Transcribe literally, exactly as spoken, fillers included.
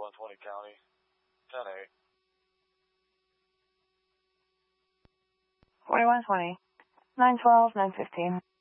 forty-one twenty county, ten eight. forty-one twenty, nine twelve, nine fifteen.